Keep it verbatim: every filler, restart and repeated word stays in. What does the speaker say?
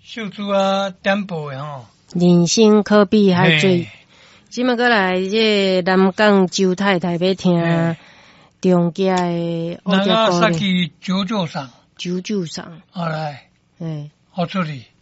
秀珠啊，点播的吼。 人生可比海水。即麦过来，这南港周太太要听中家的那个萨基九九上。 九九上。 好来。 哎。 好处理。